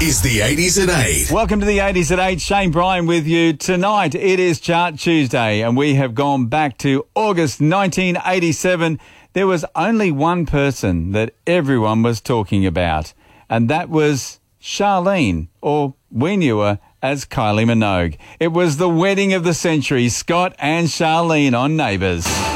is the 80s at 8. Welcome to the 80s at 8. Shane Bryan with you. Tonight it is Chart Tuesday and we have gone back to August 1987. There was only one person that everyone was talking about, and that was Charlene, or we knew her as Kylie Minogue. It was the wedding of the century, Scott and Charlene on Neighbours.